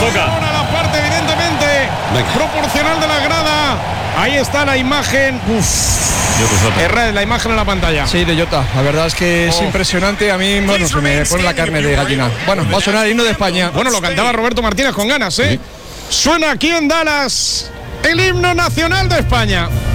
toca. Ahora la parte evidentemente proporcional de la grada. Ahí está la imagen. Erra la imagen en la pantalla. Sí, de Jota. La verdad es que es impresionante. A mí, bueno, se me pone la carne de gallina. Bueno, va a sonar el himno de España. Bueno, lo cantaba Roberto Martínez con ganas, ¿eh? Sí. Suena aquí en Dallas el himno nacional de España.